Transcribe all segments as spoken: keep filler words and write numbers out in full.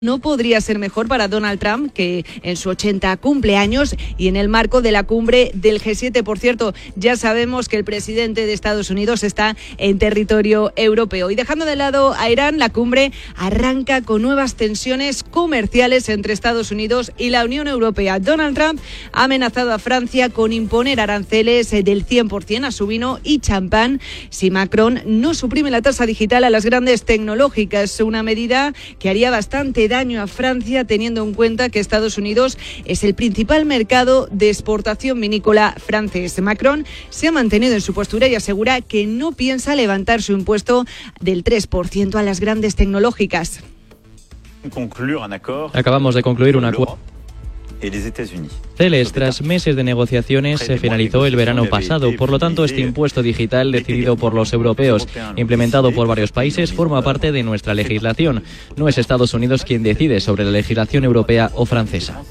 No podría ser mejor para Donald Trump, que en su ochenta cumpleaños y en el marco de la cumbre del G siete. Por cierto, ya sabemos que el presidente de Estados Unidos está en territorio europeo. Y dejando de lado a Irán, la cumbre arranca con nuevas tensiones comerciales entre Estados Unidos y la Unión Europea. Donald Trump ha amenazado a Francia con imponer aranceles del cien por ciento a su vino y champán si Macron no suprime la tasa digital a las grandes tecnológicas, una medida que haría bastante daño a Francia, teniendo en cuenta que Estados Unidos es el principal mercado de exportación vinícola francés. Macron se ha mantenido en su postura y asegura que no piensa levantar su impuesto del tres por ciento a las grandes tecnológicas. Acabamos de concluir un acuerdo. Celes, tras meses de negociaciones, se finalizó el verano pasado. Por lo tanto, este impuesto digital decidido por los europeos, implementado por varios países, forma parte de nuestra legislación. No es Estados Unidos quien decide sobre la legislación europea o francesa.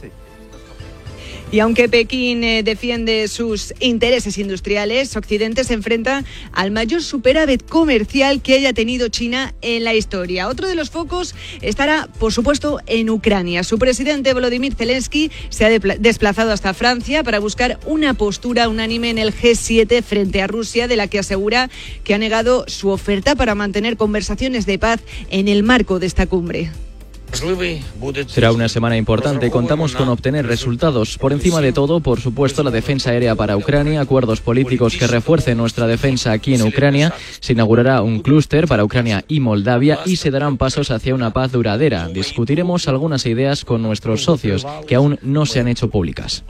Y aunque Pekín eh, defiende sus intereses industriales, Occidente se enfrenta al mayor superávit comercial que haya tenido China en la historia. Otro de los focos estará, por supuesto, en Ucrania. Su presidente, Volodymyr Zelensky, se ha desplazado hasta Francia para buscar una postura unánime en el G siete frente a Rusia, de la que asegura que ha negado su oferta para mantener conversaciones de paz en el marco de esta cumbre. Será una semana importante. Contamos con obtener resultados. Por encima de todo, por supuesto, la defensa aérea para Ucrania, acuerdos políticos que refuercen nuestra defensa aquí en Ucrania. Se inaugurará un clúster para Ucrania y Moldavia y se darán pasos hacia una paz duradera. Discutiremos algunas ideas con nuestros socios que aún no se han hecho públicas.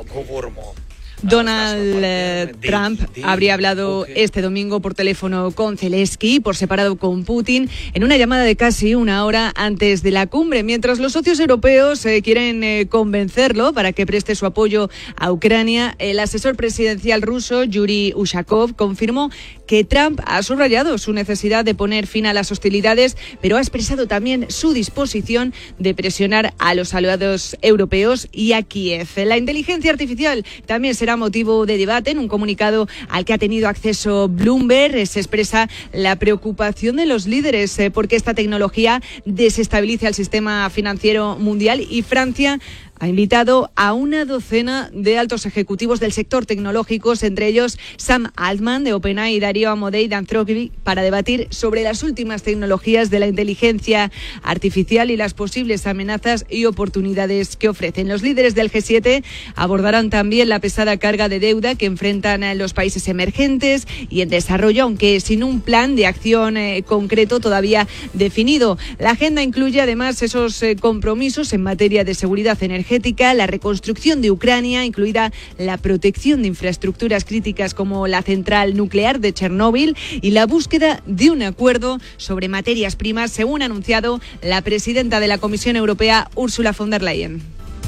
Donald eh, Trump habría hablado este domingo por teléfono con Zelensky, por separado con Putin, en una llamada de casi una hora antes de la cumbre, mientras los socios europeos eh, quieren eh, convencerlo para que preste su apoyo a Ucrania. El asesor presidencial ruso, Yuri Ushakov, confirmó que Trump ha subrayado su necesidad de poner fin a las hostilidades, pero ha expresado también su disposición de presionar a los aliados europeos y a Kiev. La inteligencia artificial también será motivo de debate. En un comunicado al que ha tenido acceso Bloomberg, se expresa la preocupación de los líderes eh, porque esta tecnología desestabiliza el sistema financiero mundial, y Francia ha invitado a una docena de altos ejecutivos del sector tecnológico, entre ellos Sam Altman de OpenAI y Darío Amodei de Anthropic, para debatir sobre las últimas tecnologías de la inteligencia artificial y las posibles amenazas y oportunidades que ofrecen. Los líderes del G siete abordarán también la pesada carga de deuda que enfrentan los países emergentes y en desarrollo, aunque sin un plan de acción eh, concreto todavía definido. La agenda incluye además esos eh, compromisos en materia de seguridad energética, la reconstrucción de Ucrania, incluida la protección de infraestructuras críticas como la central nuclear de Chernóbil, y la búsqueda de un acuerdo sobre materias primas, según ha anunciado la presidenta de la Comisión Europea, Ursula von der Leyen.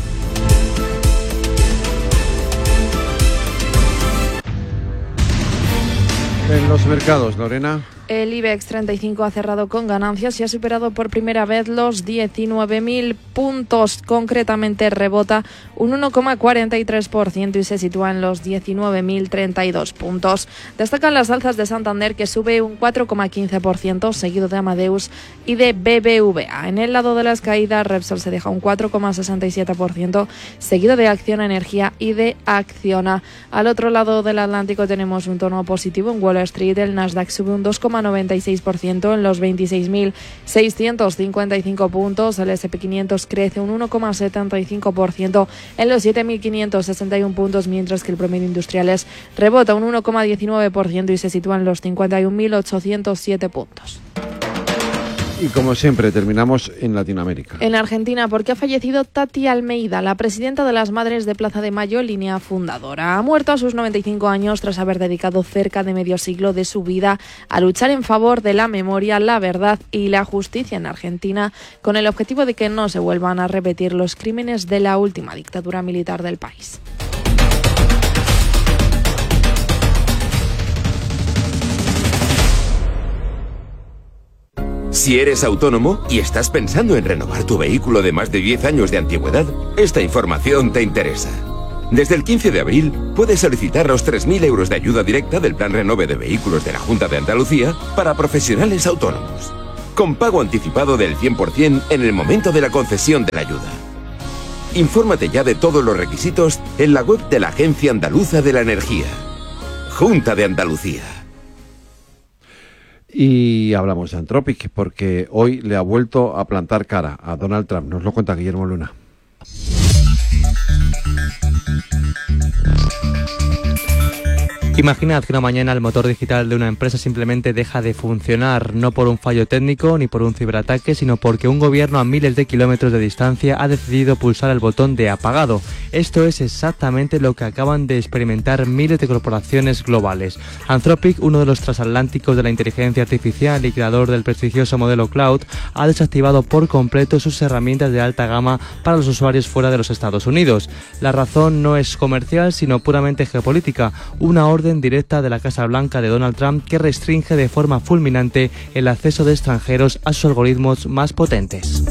En los mercados, Lorena. El IBEX treinta y cinco ha cerrado con ganancias y ha superado por primera vez los diecinueve mil puntos. Concretamente rebota un uno coma cuarenta y tres por ciento y se sitúa en los diecinueve mil treinta y dos puntos. Destacan las alzas de Santander, que sube un cuatro coma quince por ciento, seguido de Amadeus y de B B V A. En el lado de las caídas, Repsol se deja un cuatro coma sesenta y siete por ciento, seguido de Acciona Energía y de Acciona. Al otro lado del Atlántico tenemos un tono positivo en Wall Street. El Nasdaq sube un dos coma noventa y seis por ciento en los veintiséis mil seiscientos cincuenta y cinco puntos. El ese and pe quinientos crece un uno coma setenta y cinco por ciento en los siete mil quinientos sesenta y uno puntos, mientras que el promedio industriales rebota un uno coma diecinueve por ciento y se sitúa en los cincuenta y un mil ochocientos siete puntos. Y como siempre, terminamos en Latinoamérica. En Argentina, porque ha fallecido Tati Almeida, la presidenta de las Madres de Plaza de Mayo, línea fundadora. Ha muerto a sus noventa y cinco años tras haber dedicado cerca de medio siglo de su vida a luchar en favor de la memoria, la verdad y la justicia en Argentina, con el objetivo de que no se vuelvan a repetir los crímenes de la última dictadura militar del país. Si eres autónomo y estás pensando en renovar tu vehículo de más de diez años de antigüedad, esta información te interesa. Desde el quince de abril puedes solicitar los tres mil euros de ayuda directa del Plan Renove de Vehículos de la Junta de Andalucía para profesionales autónomos. con pago anticipado del cien por ciento en el momento de la concesión de la ayuda. Infórmate ya de todos los requisitos en la web de la Agencia Andaluza de la Energía. Junta de Andalucía. Y hablamos de Anthropic porque hoy le ha vuelto a plantar cara a Donald Trump. Nos lo cuenta Guillermo Luna. Imaginad que una mañana el motor digital de una empresa simplemente deja de funcionar, no por un fallo técnico ni por un ciberataque, sino porque un gobierno a miles de kilómetros de distancia ha decidido pulsar el botón de apagado. Esto es exactamente lo que acaban de experimentar miles de corporaciones globales. Anthropic, uno de los transatlánticos de la inteligencia artificial y creador del prestigioso modelo Cloud, ha desactivado por completo sus herramientas de alta gama para los usuarios fuera de los Estados Unidos. La razón no es comercial, sino puramente geopolítica, una orden directa de la Casa Blanca de Donald Trump que restringe de forma fulminante el acceso de extranjeros a sus algoritmos más potentes.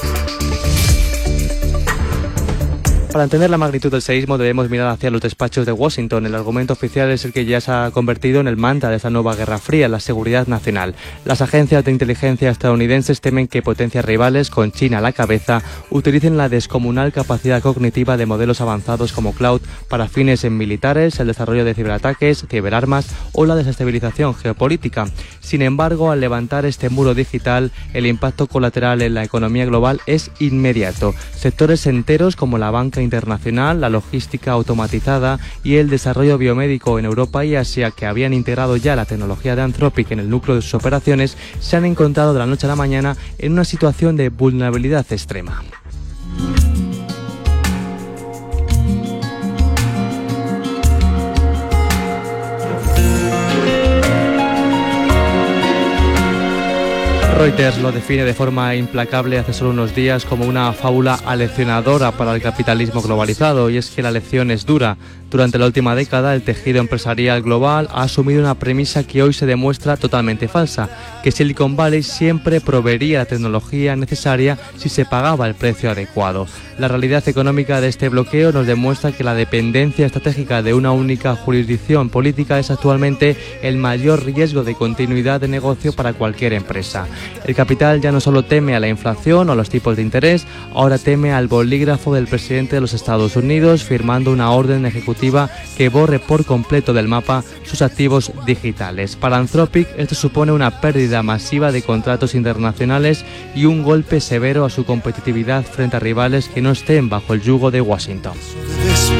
Para entender la magnitud del seísmo debemos mirar hacia los despachos de Washington. El argumento oficial es el que ya se ha convertido en el mantra de esta nueva guerra fría, la seguridad nacional. Las agencias de inteligencia estadounidenses temen que potencias rivales, con China a la cabeza, utilicen la descomunal capacidad cognitiva de modelos avanzados como Cloud para fines militares, el desarrollo de ciberataques, ciberarmas o la desestabilización geopolítica. Sin embargo, al levantar este muro digital, el impacto colateral en la economía global es inmediato. Sectores enteros como la banca internacional, la logística automatizada y el desarrollo biomédico en Europa y Asia, que habían integrado ya la tecnología de Anthropic en el núcleo de sus operaciones, se han encontrado de la noche a la mañana en una situación de vulnerabilidad extrema. Reuters lo define de forma implacable hace solo unos días como una fábula aleccionadora para el capitalismo globalizado, y es que la lección es dura. Durante la última década, el tejido empresarial global ha asumido una premisa que hoy se demuestra totalmente falsa, que Silicon Valley siempre proveería la tecnología necesaria si se pagaba el precio adecuado. La realidad económica de este bloqueo nos demuestra que la dependencia estratégica de una única jurisdicción política es actualmente el mayor riesgo de continuidad de negocio para cualquier empresa. El capital ya no solo teme a la inflación o a los tipos de interés, ahora teme al bolígrafo del presidente de los Estados Unidos firmando una orden ejecutiva que borre por completo del mapa sus activos digitales. Para Anthropic, esto supone una pérdida masiva de contratos internacionales y un golpe severo a su competitividad frente a rivales que no estén bajo el yugo de Washington.